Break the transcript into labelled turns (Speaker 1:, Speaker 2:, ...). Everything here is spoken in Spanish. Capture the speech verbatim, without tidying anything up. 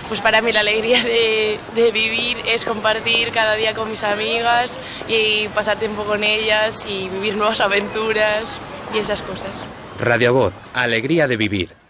Speaker 1: Pues para mí la alegría de, de vivir es compartir cada día con mis amigas y pasar tiempo con ellas y vivir nuevas aventuras y esas cosas.
Speaker 2: Radio Voz, alegría de vivir.